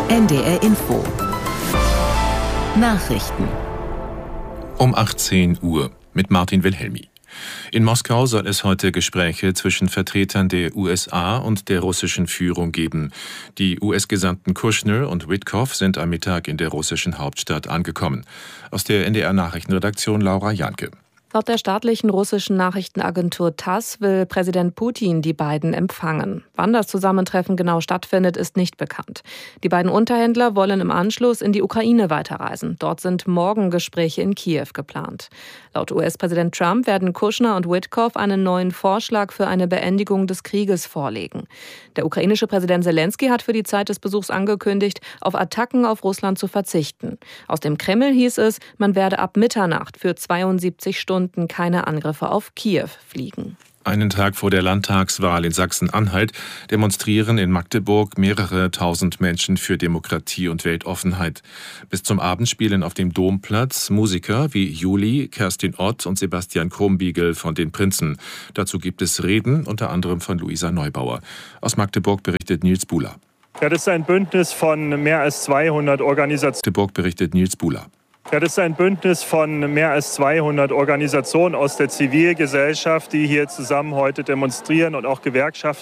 NDR Info. Nachrichten. Um 18 Uhr mit Martin Wilhelmi. In Moskau soll es heute Gespräche zwischen Vertretern der USA und der russischen Führung geben. Die US-Gesandten Kushner und Witkow sind am Mittag in der russischen Hauptstadt angekommen. Aus der NDR-Nachrichtenredaktion Laura Janke. Laut der staatlichen russischen Nachrichtenagentur TASS will Präsident Putin die beiden empfangen. Wann das Zusammentreffen genau stattfindet, ist nicht bekannt. Die beiden Unterhändler wollen im Anschluss in die Ukraine weiterreisen. Dort sind morgen Gespräche in Kiew geplant. Laut US-Präsident Trump werden Kushner und Witkow einen neuen Vorschlag für eine Beendigung des Krieges vorlegen. Der ukrainische Präsident Zelensky hat für die Zeit des Besuchs angekündigt, auf Attacken auf Russland zu verzichten. Aus dem Kreml hieß es, man werde ab Mitternacht für 72 Stunden keine Angriffe auf Kiew fliegen. Einen Tag vor der Landtagswahl in Sachsen-Anhalt demonstrieren in Magdeburg mehrere tausend Menschen für Demokratie und Weltoffenheit. Bis zum Abend spielen auf dem Domplatz Musiker wie Juli, Kerstin Ott und Sebastian Krumbiegel von den Prinzen. Dazu gibt es Reden, unter anderem von Luisa Neubauer. Aus Magdeburg berichtet Nils Buhler. Ja, das ist ein Bündnis von mehr als 200 Organisationen. Magdeburg berichtet Nils Buhler. Ja, das ist ein Bündnis von mehr als 200 Organisationen aus der Zivilgesellschaft, die hier zusammen heute demonstrieren, und auch Gewerkschaften.